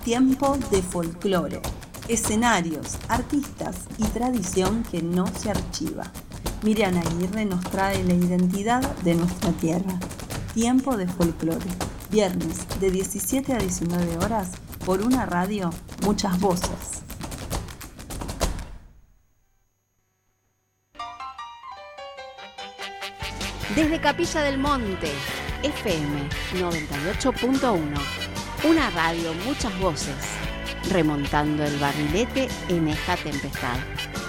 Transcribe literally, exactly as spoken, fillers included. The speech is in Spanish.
Tiempo de folclore, escenarios, artistas y tradición que no se archiva. Miriam Aguirre nos trae la identidad de nuestra tierra. Tiempo de folclore, viernes de diecisiete a diecinueve horas por una radio, muchas voces. Desde Capilla del Monte, F M noventa y ocho punto uno. Una radio, muchas voces, remontando el barrilete en esta tempestad.